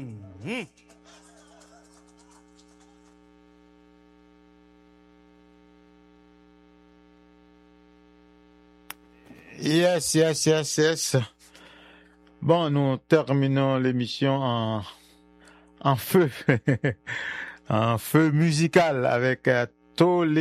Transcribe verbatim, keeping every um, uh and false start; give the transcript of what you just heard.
Mm-hmm. Yes, yes, yes, yes. Bon, nous terminons l'émission en, en feu, en feu musical avec euh, tous les